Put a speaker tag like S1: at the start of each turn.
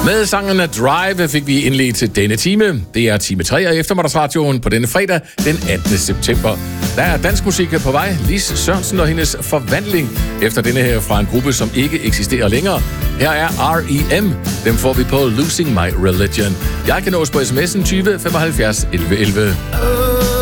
S1: Med sangen Drive fik vi indledt til denne time. Det er time 3 af eftermiddagsradioen på denne fredag, den 18. september. Der er dansk musik på vej. Lis Sørensen og hendes forvandling efter denne her fra en gruppe, som ikke eksisterer længere. Her er R.E.M. Dem får vi på Losing My Religion. Jeg kan nås på sms'en 20 75 11 11.